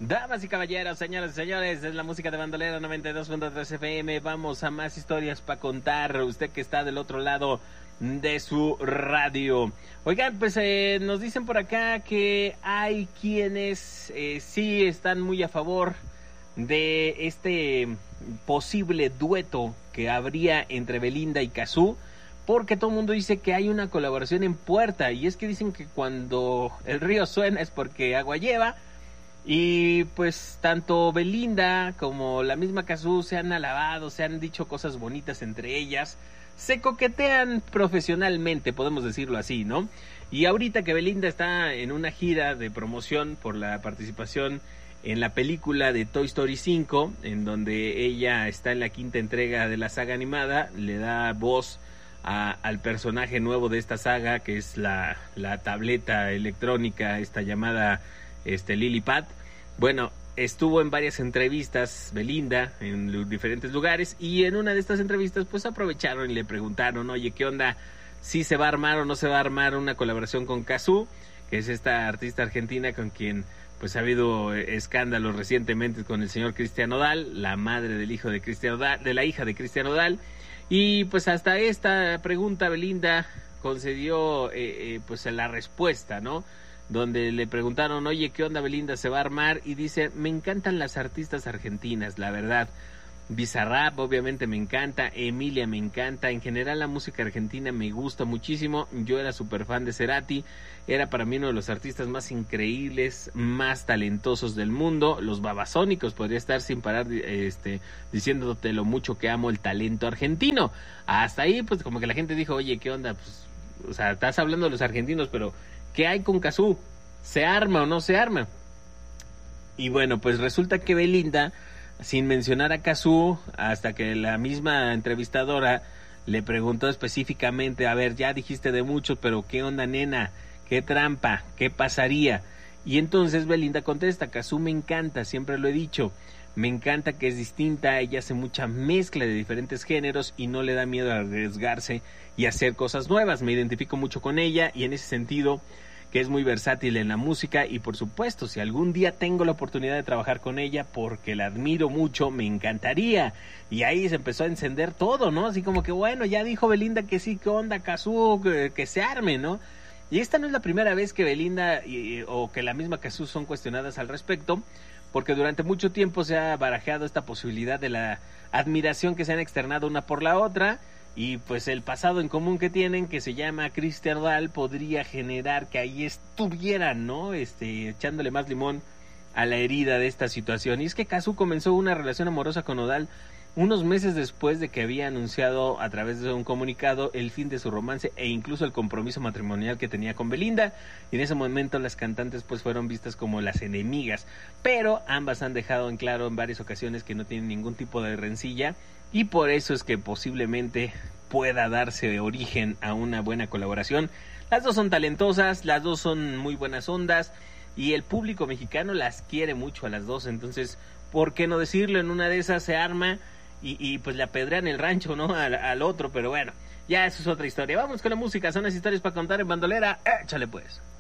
Damas y caballeros, señoras y señores, es la música de Bandolera 92.3 FM. Vamos a más historias para contar. Usted que está del otro lado de su radio. Oigan, pues nos dicen por acá que hay quienes sí están muy a favor de este posible dueto que habría entre Belinda y Cazzu, porque todo el mundo dice que hay una colaboración en puerta. Y es que dicen que cuando el río suena es porque agua lleva. Y pues tanto Belinda como la misma Cazzu se han alabado, se han dicho cosas bonitas entre ellas, se coquetean profesionalmente, podemos decirlo así, ¿no? Y ahorita que Belinda está en una gira de promoción por la participación en la película de Toy Story 5, en donde ella está en la quinta entrega de la saga animada, le da voz al personaje nuevo de esta saga, que es la tableta electrónica, esta llamada Lillipad. Bueno, estuvo en varias entrevistas Belinda en diferentes lugares, y en una de estas entrevistas pues aprovecharon y le preguntaron, oye, ¿qué onda? ¿Si se va a armar o no se va a armar una colaboración con Cazzu, que es esta artista argentina con quien pues ha habido escándalos recientemente con el señor Cristian Nodal, la madre del hijo de Cristian Nodal, de la hija de Cristian Nodal? Y pues hasta esta pregunta Belinda concedió pues la respuesta, ¿no? Donde le preguntaron, oye, ¿qué onda, Belinda? ¿Se va a armar? Y dice, me encantan las artistas argentinas, la verdad. Bizarrap, obviamente, me encanta. Emilia me encanta. En general, la música argentina me gusta muchísimo. Yo era súper fan de Cerati. Era para mí uno de los artistas más increíbles, más talentosos del mundo. Los Babasónicos, podría estar sin parar diciéndote lo mucho que amo el talento argentino. Hasta ahí, pues, como que la gente dijo, oye, ¿qué onda? Pues, o sea, estás hablando de los argentinos, pero ¿qué hay con Cazzu? ¿Se arma o no se arma? Y bueno, pues resulta que Belinda, sin mencionar a Cazzu, hasta que la misma entrevistadora le preguntó específicamente, a ver, ya dijiste de mucho, pero ¿qué onda, nena? ¿Qué trampa? ¿Qué pasaría? Y entonces Belinda contesta, Cazzu me encanta, siempre lo he dicho, me encanta que es distinta, ella hace mucha mezcla de diferentes géneros y no le da miedo a arriesgarse y hacer cosas nuevas. Me identifico mucho con ella y en ese sentido que es muy versátil en la música, y por supuesto, si algún día tengo la oportunidad de trabajar con ella, porque la admiro mucho, me encantaría. Y ahí se empezó a encender todo, ¿no? Así como que, bueno, ya dijo Belinda que sí, ¿qué onda, Cazzu? Que se arme, ¿no? Y esta no es la primera vez que Belinda o que la misma Cazzu son cuestionadas al respecto, porque durante mucho tiempo se ha barajeado esta posibilidad de la admiración que se han externado una por la otra. Y pues el pasado en común que tienen, que se llama Cristian Nodal, podría generar que ahí estuvieran, ¿no? Echándole más limón a la herida de esta situación. Y es que Cazzu comenzó una relación amorosa con Nodal unos meses después de que había anunciado a través de un comunicado el fin de su romance e incluso el compromiso matrimonial que tenía con Belinda. Y en ese momento las cantantes pues fueron vistas como las enemigas, pero ambas han dejado en claro en varias ocasiones que no tienen ningún tipo de rencilla, y por eso es que posiblemente pueda darse origen a una buena colaboración. Las dos son talentosas, las dos son muy buenas ondas, y el público mexicano las quiere mucho a las dos. Entonces, ¿por qué no decirlo? En una de esas se arma y pues le apedrean el rancho, ¿no? Al otro, pero bueno, ya eso es otra historia. Vamos con la música, son las historias para contar en Bandolera. Échale pues.